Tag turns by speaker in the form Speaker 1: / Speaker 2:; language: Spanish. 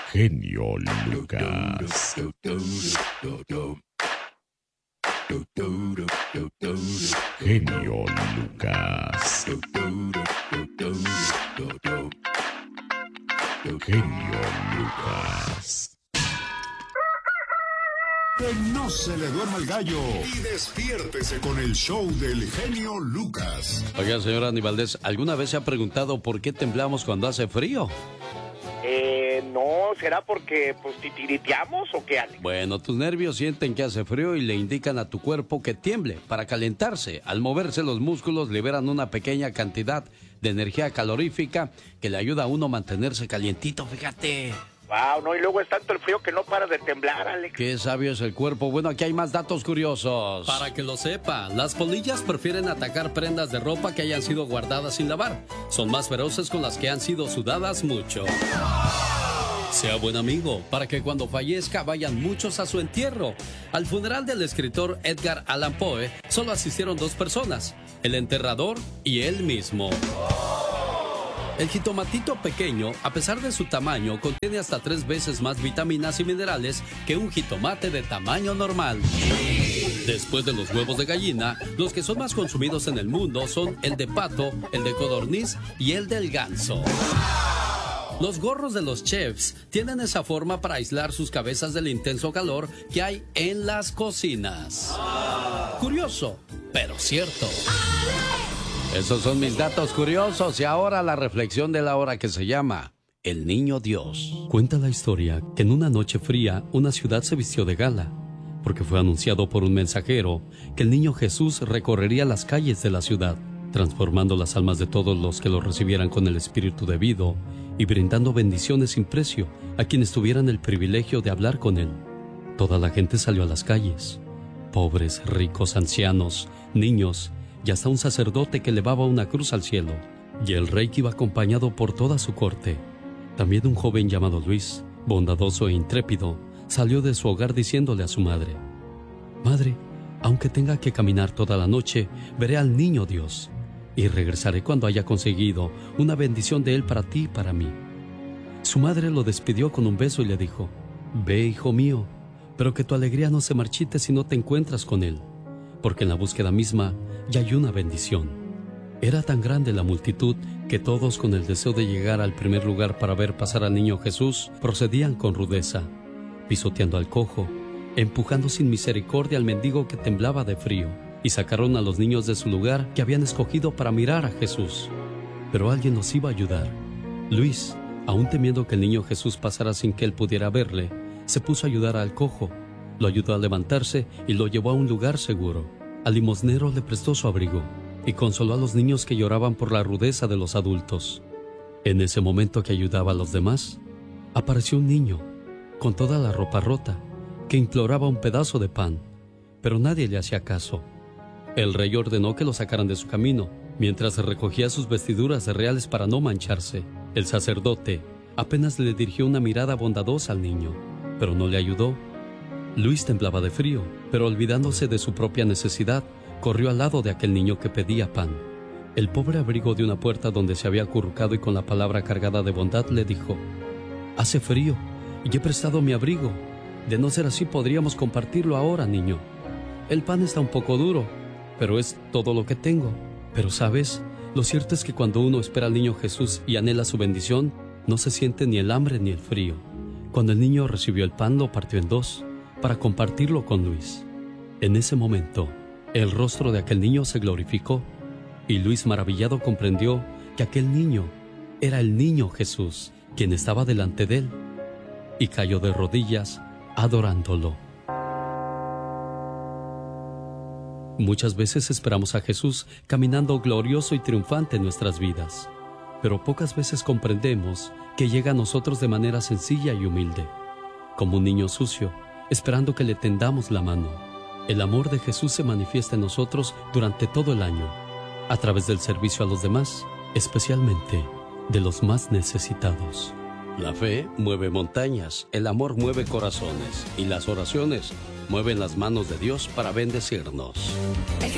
Speaker 1: Genio Lucas. Genio Lucas. Genio Lucas.
Speaker 2: Que no se le duerma el gallo y despiértese con el show del genio Lucas.
Speaker 3: Oiga, señor Andy Valdés, ¿alguna vez se ha preguntado por qué temblamos cuando hace frío?
Speaker 4: No, ¿será porque pues titiriteamos o qué, Alex?
Speaker 3: Bueno, tus nervios sienten que hace frío y le indican a tu cuerpo que tiemble para calentarse. Al moverse los músculos liberan una pequeña cantidad de energía calorífica que le ayuda a uno a mantenerse calientito, fíjate.
Speaker 4: Wow, no, y luego es tanto el frío que no para de temblar, Alex.
Speaker 3: Qué sabio es el cuerpo. Bueno, aquí hay más datos curiosos. Para que lo sepa, las polillas prefieren atacar prendas de ropa que hayan sido guardadas sin lavar. Son más feroces con las que han sido sudadas mucho. Sea buen amigo, para que cuando fallezca vayan muchos a su entierro. Al funeral del escritor Edgar Allan Poe solo asistieron 2 personas, el enterrador y él mismo. El jitomatito pequeño, a pesar de su tamaño, contiene hasta 3 veces más vitaminas y minerales que un jitomate de tamaño normal. Después de los huevos de gallina, los que son más consumidos en el mundo son el de pato, el de codorniz y el del ganso. Los gorros de los chefs tienen esa forma para aislar sus cabezas del intenso calor que hay en las cocinas. Curioso, pero cierto. Esos son mis datos curiosos y ahora la reflexión de la hora que se llama El Niño Dios. Cuenta la historia que en una noche fría una ciudad se vistió de gala, porque fue anunciado por un mensajero que el niño Jesús recorrería las calles de la ciudad, transformando las almas de todos los que lo recibieran con el espíritu debido y brindando bendiciones sin precio a quienes tuvieran el privilegio de hablar con él. Toda la gente salió a las calles, pobres, ricos, ancianos, niños y hasta un sacerdote que elevaba una cruz al cielo, y el rey que iba acompañado por toda su corte. También un joven llamado Luis, bondadoso e intrépido, salió de su hogar diciéndole a su madre: «Madre, aunque tenga que caminar toda la noche, veré al niño Dios, y regresaré cuando haya conseguido una bendición de él para ti y para mí». Su madre lo despidió con un beso y le dijo: «Ve, hijo mío, pero que tu alegría no se marchite si no te encuentras con él, porque en la búsqueda misma ya hay una bendición». Era tan grande la multitud que todos, con el deseo de llegar al primer lugar para ver pasar al niño Jesús, procedían con rudeza, pisoteando al cojo, empujando sin misericordia al mendigo que temblaba de frío, y sacaron a los niños de su lugar que habían escogido para mirar a Jesús. Pero alguien los iba a ayudar. Luis, aún temiendo que el niño Jesús pasara sin que él pudiera verle, se puso a ayudar al cojo, lo ayudó a levantarse y lo llevó a un lugar seguro. Al limosnero le prestó su abrigo y consoló a los niños que lloraban por la rudeza de los adultos. En ese momento que ayudaba a los demás, apareció un niño, con toda la ropa rota, que imploraba un pedazo de pan, pero nadie le hacía caso. El rey ordenó que lo sacaran de su camino, mientras recogía sus vestiduras reales para no mancharse. El sacerdote apenas le dirigió una mirada bondadosa al niño, pero no le ayudó. Luis temblaba de frío, pero olvidándose de su propia necesidad, corrió al lado de aquel niño que pedía pan. El pobre abrigo de una puerta donde se había acurrucado y con la palabra cargada de bondad le dijo: «Hace frío y he prestado mi abrigo. De no ser así podríamos compartirlo ahora, niño. El pan está un poco duro, pero es todo lo que tengo. Pero sabes, lo cierto es que cuando uno espera al niño Jesús y anhela su bendición, no se siente ni el hambre ni el frío». Cuando el niño recibió el pan, lo partió en 2 para compartirlo con Luis. En ese momento, el rostro de aquel niño se glorificó, y Luis, maravillado, comprendió que aquel niño era el niño Jesús, quien estaba delante de él, y cayó de rodillas adorándolo. Muchas veces esperamos a Jesús caminando glorioso y triunfante en nuestras vidas, pero pocas veces comprendemos que llega a nosotros de manera sencilla y humilde, como un niño sucio, esperando que le tendamos la mano. El amor de Jesús se manifiesta en nosotros durante todo el año, a través del servicio a los demás, especialmente de los más necesitados. La fe mueve montañas, el amor mueve corazones y las oraciones mueven las manos de Dios para bendecirnos.
Speaker 5: El